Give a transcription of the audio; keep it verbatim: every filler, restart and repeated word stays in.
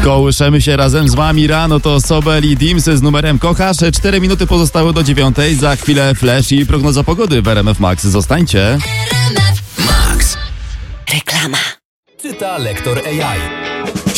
Kołyszemy się razem z wami rano, to Sobel i Dimsy z numerem Kochasz. Cztery minuty pozostały do dziewiątej, za chwilę flash i prognoza pogody w R M F Max. Zostańcie. Max. Reklama. Czyta lektor A I.